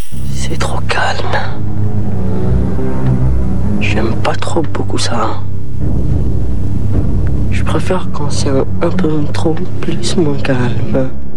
C'est trop calme. J'aime pas trop beaucoup ça. Je préfère quand c'est un peu trop plus moins calme.